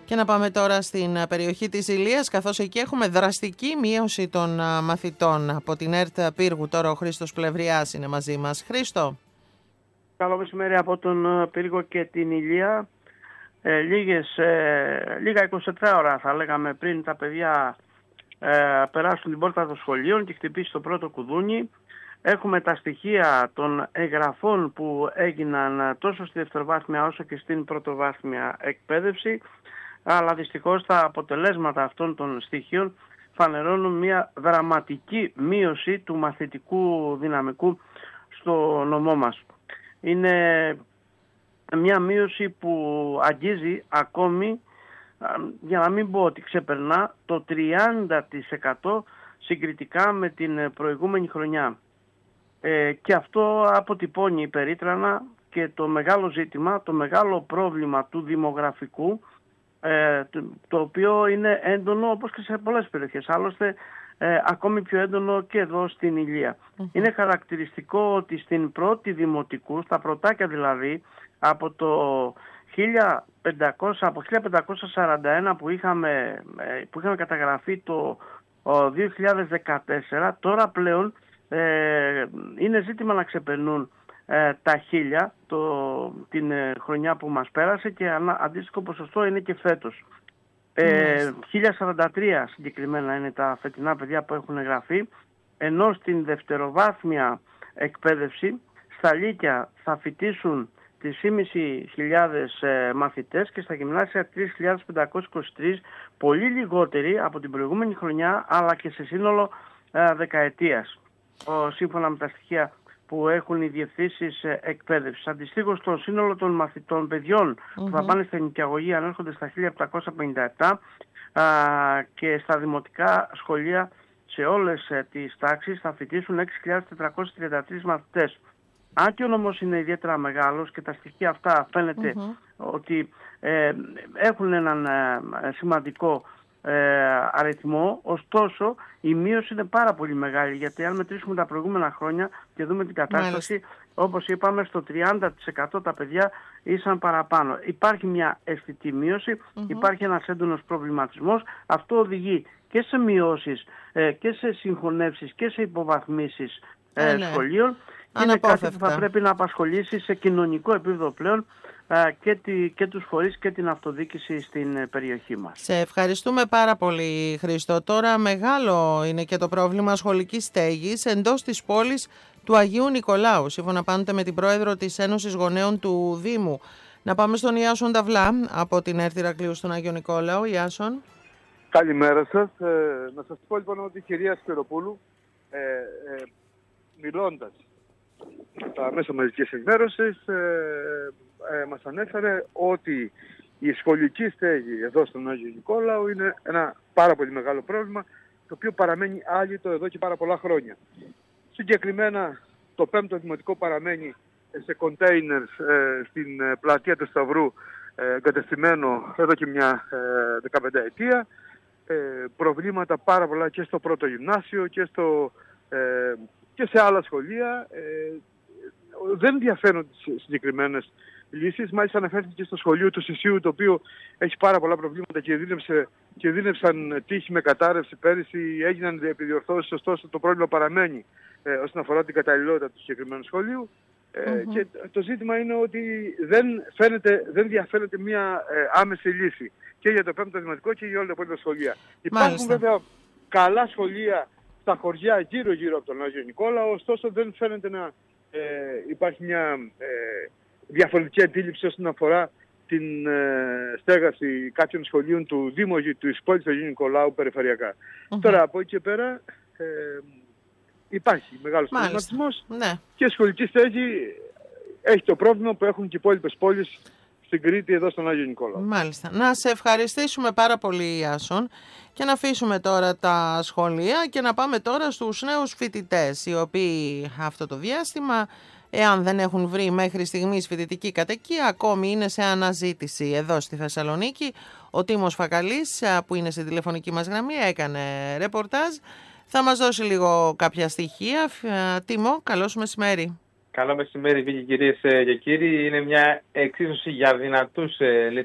Και να πάμε τώρα στην περιοχή της Ηλίας, καθώς εκεί έχουμε δραστική μείωση των μαθητών. Από την ΕΡΤ Πύργου τώρα ο Χρήστος Πλευριάς είναι μαζί μας. Χρήστο. Καλό μεσημέρι από τον Πύργο και την Ηλία. Λίγα 24 ώρα θα λέγαμε πριν τα παιδιά περάσουν την πόρτα των σχολείων και χτυπήσει το πρώτο κουδούνι. Έχουμε τα στοιχεία των εγγραφών που έγιναν τόσο στη δευτεροβάθμια όσο και στην πρωτοβάθμια εκπαίδευση, αλλά δυστυχώς τα αποτελέσματα αυτών των στοιχείων φανερώνουν μια δραματική μείωση του μαθητικού δυναμικού στο νομό μας. Είναι μια μείωση που αγγίζει ακόμη, για να μην πω ότι ξεπερνά, το 30% συγκριτικά με την προηγούμενη χρονιά. Και αυτό αποτυπώνει περίτρανα και το μεγάλο ζήτημα, το μεγάλο πρόβλημα του δημογραφικού, το οποίο είναι έντονο όπως και σε πολλές περιοχές, άλλωστε ακόμη πιο έντονο και εδώ στην Ηλία. Είναι χαρακτηριστικό ότι στην πρώτη δημοτικού, στα πρωτάκια δηλαδή, από το 1541 που είχαμε καταγραφεί το 2014, τώρα πλέον είναι ζήτημα να ξεπερνούν τα 1000 την χρονιά που μας πέρασε, και αντίστοιχο ποσοστό είναι και φέτος. 1043 συγκεκριμένα είναι τα φετινά παιδιά που έχουν εγγραφεί, ενώ στην δευτεροβάθμια εκπαίδευση στα Λύκεια θα φοιτήσουν 3.500 μαθητές και στα γυμνάσια 3.523, πολύ λιγότεροι από την προηγούμενη χρονιά αλλά και σε σύνολο δεκαετίας, σύμφωνα με τα στοιχεία που έχουν οι διευθύνσεις εκπαίδευσης. Αντιστοίχως, το σύνολο των μαθητών παιδιών που θα πάνε στην νοικιαγωγή ανέρχονται στα 1.757 και στα δημοτικά σχολεία σε όλες τις τάξεις θα φοιτήσουν 6.433 μαθητές. Αν και ο νομός είναι ιδιαίτερα μεγάλος και τα στοιχεία αυτά φαίνεται ότι έχουν έναν σημαντικό αριθμό, ωστόσο η μείωση είναι πάρα πολύ μεγάλη, γιατί αν μετρήσουμε τα προηγούμενα χρόνια και δούμε την κατάσταση, όπως είπαμε, στο 30% τα παιδιά ήσαν παραπάνω. Υπάρχει μια αισθητή μείωση, υπάρχει ένας έντονος προβληματισμός. Αυτό οδηγεί και σε μειώσεις και σε συγχωνεύσεις και σε υποβαθμίσεις σχολείων. Είναι κάτι που θα πρέπει να απασχολήσει σε κοινωνικό επίπεδο πλέον και τους φορείς και την αυτοδιοίκηση στην περιοχή μας. Σε ευχαριστούμε πάρα πολύ, Χρήστο. Τώρα μεγάλο είναι και το πρόβλημα σχολικής στέγης εντός της πόλης του Αγίου Νικολάου, σύμφωνα πάντοτε με την πρόεδρο της Ένωσης Γονέων του Δήμου. Να πάμε στον Ιάσον Ταυλά από την ΕΡΤ Ηρακλείου στον Άγιο Νικόλαο. Ιάσον. Καλημέρα σας. Να σας πω λοιπόν ότι η κυρία Σπυροπούλου, μιλώντας τα μέσα μαζικής ενημέρωσης, μας ανέφερε ότι η σχολική στέγη εδώ στον Άγιο Νικόλαο είναι ένα πάρα πολύ μεγάλο πρόβλημα, το οποίο παραμένει άλυτο εδώ και πάρα πολλά χρόνια. Συγκεκριμένα το 5ο δημοτικό παραμένει σε κοντέινερ στην πλατεία του Σταυρού, εγκατεστημένο εδώ και μια 15 ετία. Προβλήματα πάρα πολλά και στο πρώτο γυμνάσιο και σε άλλα σχολεία. Δεν διαφέρουν τις συγκεκριμένες λύσεις. Μάλιστα αναφέρθηκε και στο σχολείο του Σισίου, το οποίο έχει πάρα πολλά προβλήματα και δίνευσαν τύχη με κατάρρευση πέρυσι, έγιναν επιδιορθώσεις, ωστόσο το πρόβλημα παραμένει όσον αφορά την καταλληλότητα του συγκεκριμένου σχολείου. Και το ζήτημα είναι ότι δεν διαφαίνεται μια άμεση λύση και για το 5ο δημοτικό και για όλα τα υπόλοιπα σχολεία. Υπάρχουν βέβαια καλά σχολεία στα χωριά γύρω-γύρω από τον Άγιο Νικόλαο, ωστόσο δεν φαίνεται να υπάρχει μια διαφορετική αντίληψη όσον αφορά την στέγαση κάποιων σχολείων του Δήμου της πόλης του Αγίου Νικολάου περιφερειακά. Τώρα από εκεί και πέρα υπάρχει μεγάλος προβληματισμός και η σχολική στέγη έχει το πρόβλημα που έχουν και οι υπόλοιπες πόλεις στην Κρήτη, εδώ στον Άγιο Νικόλαο. Μάλιστα. Να σε ευχαριστήσουμε πάρα πολύ, Ιάσον, και να αφήσουμε τώρα τα σχολεία και να πάμε τώρα στους νέους φοιτητές, οι οποίοι αυτό το διάστημα, εάν δεν έχουν βρει μέχρι στιγμής φοιτητική κατοικία, ακόμη είναι σε αναζήτηση εδώ στη Θεσσαλονίκη. Ο Τίμος Φακαλής, που είναι στη τηλεφωνική μας γραμμή, έκανε ρεπορτάζ. Θα μας δώσει λίγο κάποια στοιχεία. Τίμο, καλώς μεσημέρι. Καλό μεσημέρι, Βίκη, κυρίες και κύριοι. Είναι μια εξίσωση για δυνατούς